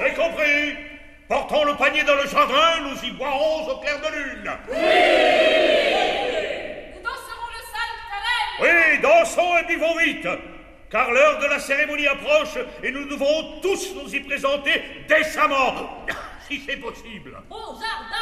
J'ai compris. Portons le panier dans le jardin, nous y boirons au clair de lune. Nous danserons le saltarel. Oui, dansons et buvons vite, car l'heure de la cérémonie approche et nous devrons tous nous y présenter décemment, si c'est possible. Au jardin.